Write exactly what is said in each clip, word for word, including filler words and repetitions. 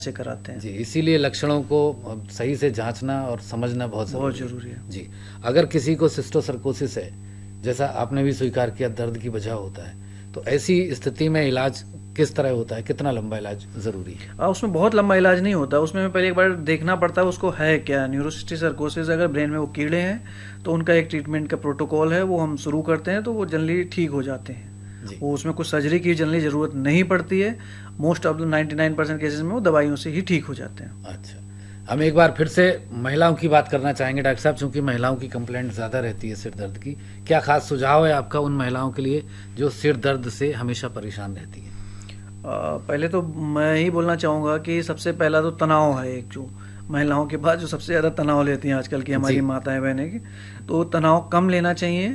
से कराते हैं जी। इसीलिए लक्षणों को सही से जांचना और समझना बहुत बहुत जरूरी जरूरी है जी। अगर किसी को सिस्टोसर्कोसिस है, जैसा आपने भी स्वीकार किया दर्द की वजह होता है, तो ऐसी स्थिति में इलाज किस तरह होता है, कितना लंबा इलाज जरूरी है? आ, उसमें बहुत लंबा इलाज नहीं होता, उसमें पहले एक बार देखना पड़ता है उसको है क्या। न्यूरोसिस्टिक अगर ब्रेन में वो कीड़े हैं तो उनका एक ट्रीटमेंट का प्रोटोकॉल है, वो हम शुरू करते हैं तो वो जनरली ठीक हो जाते हैं। वो उसमें कुछ सर्जरी की जनरली ज़रूरत नहीं पड़ती है। Most of the ninety nine percent cases में वो दवाइयों से ही ठीक हो जाते हैं। अच्छा, हम एक बार फिर से महिलाओं की बात करना चाहेंगे डॉक्टर साहब, चूंकि महिलाओं की कंप्लेंट ज़्यादा रहती है सिर दर्द की। क्या खास सुझाव है आपका उन महिलाओं के लिए जो सिर दर्द से हमेशा परेशान रहती है? आ, पहले तो मैं ही बोलना चाहूँगा कि सबसे पहला तो तनाव है एक, जो महिलाओं के पास जो सबसे ज़्यादा तनाव लेती हैं आजकल की हमारी माताएं बहनें की, तो तनाव कम लेना चाहिए।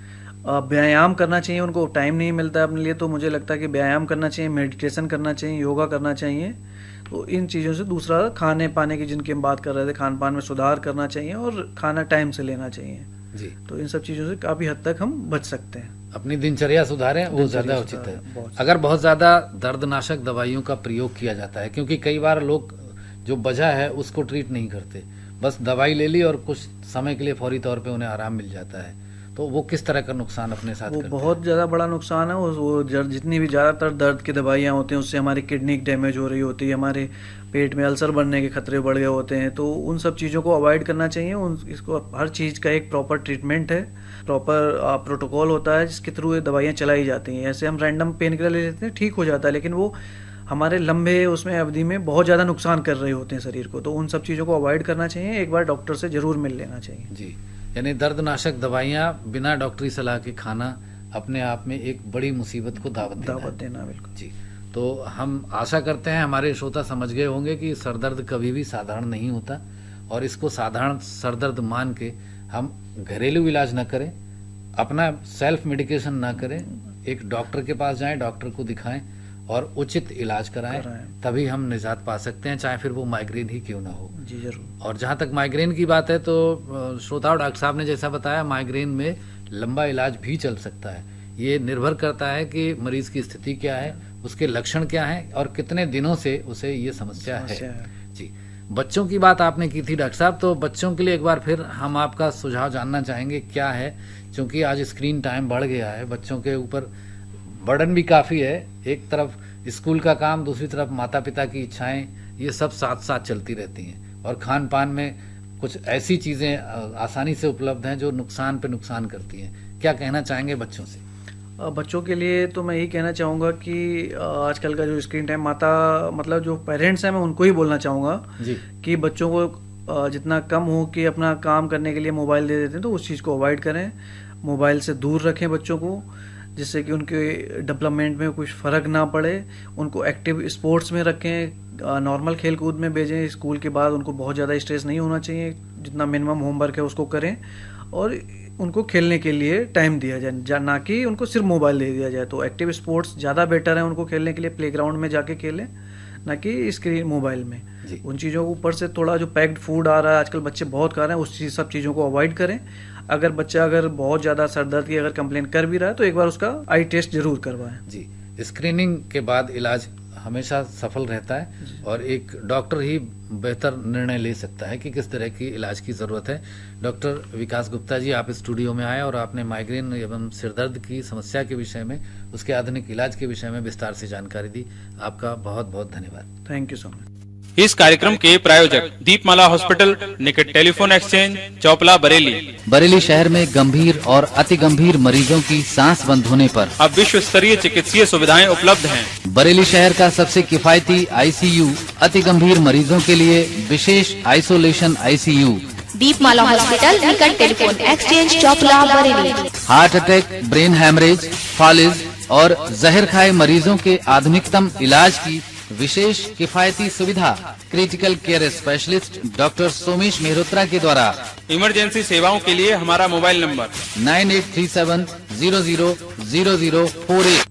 व्यायाम करना चाहिए, उनको टाइम नहीं मिलता है अपने लिए, तो मुझे लगता है कि व्यायाम करना चाहिए, मेडिटेशन करना चाहिए, योगा करना चाहिए। तो इन चीज़ों से दूसरा खाने पाने की जिनकी हम बात कर रहे थे, खान पान में सुधार करना चाहिए और खाना टाइम से लेना चाहिए जी। तो इन सब चीज़ों से काफ़ी हद तक हम बच सकते हैं। अपनी दिनचर्या सुधारें, वो ज़्यादा उचित है। अगर बहुत ज़्यादा दर्दनाशक दवाइयों का प्रयोग किया जाता है, क्योंकि कई बार लोग जो वजह है उसको ट्रीट नहीं करते, बस दवाई ले ली और कुछ समय के लिए फौरी तौर पे उन्हें आराम मिल जाता है, तो वो किस तरह का नुकसान अपने साथ वो करते बहुत ज़्यादा बड़ा नुकसान है। वो जितनी भी ज़्यादातर दर्द की दवाइयाँ होती हैं उससे हमारी किडनी डैमेज हो रही होती है, हमारे पेट में अल्सर बनने के खतरे बढ़ गए होते हैं। तो उन सब चीज़ों को अवॉइड करना चाहिए। उन इसको हर चीज़ का एक प्रॉपर ट्रीटमेंट है, प्रॉपर प्रोटोकॉल होता है जिसके थ्रू ये दवाइयाँ चलाई जाती हैं। ऐसे हम रैंडम पेन किलर ले लेते हैं, ठीक हो जाता है, लेकिन वो हमारे लंबे उसमें अवधि में बहुत ज़्यादा नुकसान कर रहे होते हैं शरीर को। तो उन सब चीज़ों को अवॉइड करना चाहिए, एक बार डॉक्टर से ज़रूर मिल लेना चाहिए जी। यानी दर्दनाशक दवाइयाँ बिना डॉक्टरी सलाह के खाना अपने आप में एक बड़ी मुसीबत को दावत देना दावत देना बिल्कुल जी। तो हम आशा करते हैं हमारे श्रोता समझ गए होंगे कि सरदर्द कभी भी साधारण नहीं होता, और इसको साधारण सरदर्द मान के हम घरेलू इलाज न करें, अपना सेल्फ मेडिकेशन ना करें, एक डॉक्टर के पास जाएं, डॉक्टर को दिखाएं और उचित इलाज कराएं, तभी हम निजात पा सकते हैं, चाहे फिर वो माइग्रेन ही क्यों ना हो जी। जरूर। और जहाँ तक माइग्रेन की बात है तो श्रोताओं, डॉक्टर साहब ने जैसा बताया, माइग्रेन में लंबा इलाज भी चल सकता है। ये निर्भर करता है कि मरीज की स्थिति क्या है, उसके लक्षण क्या हैं और कितने दिनों से उसे ये समस्या, समस्या है।, है जी। बच्चों की बात आपने की थी डॉक्टर साहब, तो बच्चों के लिए एक बार फिर हम आपका सुझाव जानना चाहेंगे क्या है, क्योंकि आज स्क्रीन टाइम बढ़ गया है, बच्चों के ऊपर बर्डन भी काफ़ी है। एक तरफ स्कूल का काम, दूसरी तरफ माता पिता की इच्छाएं, ये सब साथ साथ चलती रहती हैं, और खान पान में कुछ ऐसी चीज़ें आसानी से उपलब्ध हैं जो नुकसान पे नुकसान करती हैं। क्या कहना चाहेंगे बच्चों से? बच्चों के लिए तो मैं यही कहना चाहूँगा कि आजकल का जो स्क्रीन टाइम, माता मतलब जो पेरेंट्स हैं, मैं उनको ही बोलना चाहूँगा कि बच्चों को जितना कम हो कि अपना काम करने के लिए मोबाइल दे देते हैं, तो उस चीज़ को अवॉइड करें, मोबाइल से दूर रखें बच्चों को, जिससे कि उनके डेवलपमेंट में कुछ फ़र्क ना पड़े। उनको एक्टिव स्पोर्ट्स में रखें, नॉर्मल खेल कूद में भेजें। स्कूल के बाद उनको बहुत ज़्यादा स्ट्रेस नहीं होना चाहिए, जितना मिनिमम होमवर्क है उसको करें, और उनको खेलने के लिए टाइम दिया जाए, ना कि उनको सिर्फ मोबाइल दे दिया जाए। तो एक्टिव स्पोर्ट्स ज़्यादा बेटर है उनको खेलने के लिए, प्लेग्राउंड में जाके खेलें, ना कि स्क्रीन मोबाइल में। उन चीज़ों के ऊपर से थोड़ा जो पैक्ड फूड आ रहा है आजकल, बच्चे बहुत खा रहे हैं, उस चीज़ सब चीज़ों को अवॉइड करें। अगर बच्चा अगर बहुत ज़्यादा सर दर्द की अगर कंप्लेन कर भी रहा है तो एक बार उसका आई टेस्ट जरूर करवाएं जी। स्क्रीनिंग के बाद इलाज हमेशा सफल रहता है, और एक डॉक्टर ही बेहतर निर्णय ले सकता है कि किस तरह की इलाज की ज़रूरत है। डॉक्टर विकास गुप्ता जी, आप स्टूडियो में आए और आपने माइग्रेन एवं सिरदर्द की समस्या के विषय में, उसके आधुनिक इलाज के विषय में विस्तार से जानकारी दी। आपका बहुत बहुत धन्यवाद। Thank you so much. इस कार्यक्रम के प्रायोजक दीपमाला हॉस्पिटल, निकट टेलीफोन एक्सचेंज, चौपला, बरेली। बरेली शहर में गंभीर और अति गंभीर मरीजों की सांस बंद होने पर अब विश्व स्तरीय चिकित्सीय सुविधाएं उपलब्ध हैं। बरेली शहर का सबसे किफायती आईसीयू, अति गंभीर मरीजों के लिए विशेष आइसोलेशन आईसीयू। दीपमाला हॉस्पिटल, निकट telephone exchange, Choupla, Bareilly. Heart attack, brain haemorrhage, फॉलिज और जहर खाए मरीजों के आधुनिकतम इलाज की विशेष किफायती सुविधा critical care specialist doctor Somesh Mehrotra के द्वारा। इमरजेंसी सेवाओं के लिए हमारा mobile number nine eight three seven zero zero zero zero four eight.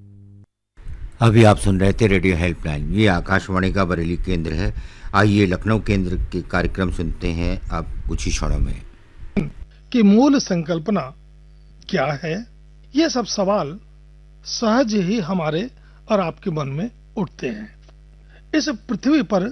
अभी आप सुन रहे थे रेडियो हेल्पलाइन, ये आकाशवाणी का बरेली केंद्र है। आइए लखनऊ केंद्र के कार्यक्रम सुनते हैं अब कुछ ही क्षणों में। कि मूल संकल्पना क्या है, ये सब सवाल सहज ही हमारे और आपके मन में उठते हैं। इस पृथ्वी पर